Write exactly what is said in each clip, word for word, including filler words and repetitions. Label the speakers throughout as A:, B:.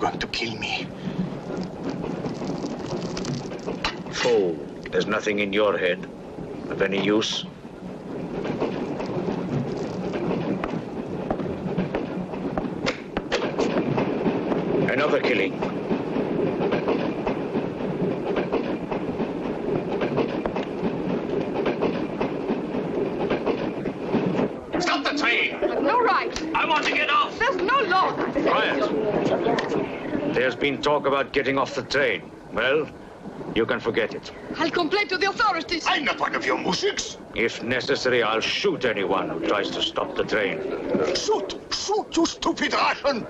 A: going to kill me?
B: Fool, there's nothing in your head of any use. Another killing.
A: Stop the train!
C: No right.
A: I want to get off!
C: There's no law.
B: Quiet! There's been talk about getting off the train. Well, you can forget it.
C: I'll complain to the authorities.
A: I'm not one of your musics.
B: If necessary, I'll shoot anyone who tries to stop the train.
A: Shoot! Shoot, you stupid Russian!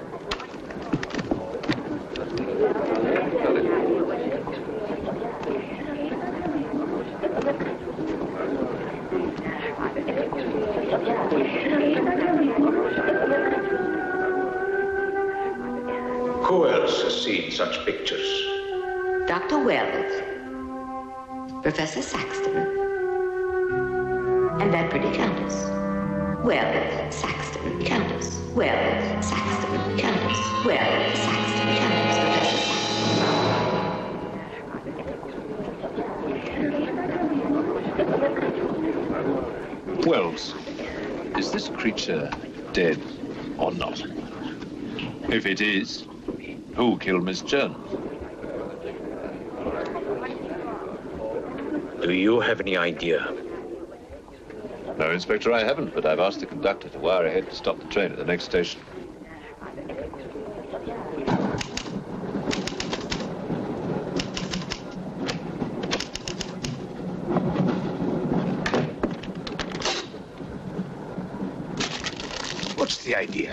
B: Who else has seen such pictures?
D: Doctor Wells, Professor Saxton, and that pretty countess. Wells, Saxton, countess. Wells, Saxton, countess. Wells, Saxton, countess. Professor Saxton.
E: Wells, is this creature dead or not? If it is, who killed Miss Jones?
B: Do you have any idea?
E: No, Inspector, I haven't, but I've asked the conductor to wire ahead to stop the train at the next station.
A: What's the idea?